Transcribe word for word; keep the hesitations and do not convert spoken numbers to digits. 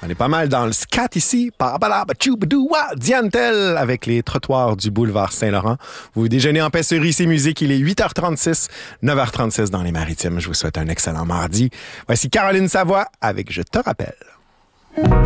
On est pas mal dans le scat ici. Diane Tell avec les trottoirs du boulevard Saint-Laurent. Vous déjeunez en paix sur Ici Musique. Il est huit heures trente-six, neuf heures trente-six dans les Maritimes. Je vous souhaite un excellent mardi. Voici Caroline Savoie avec Je te rappelle.